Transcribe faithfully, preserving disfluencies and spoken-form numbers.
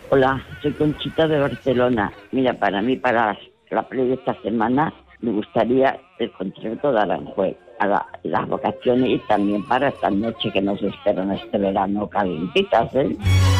Hola, soy Conchita de Barcelona. Mira, para mí, para la play de esta semana, me gustaría el concierto de Aranjuez, a la, las vacaciones y también para esta noche que nos esperan este verano calientitas, ¿eh?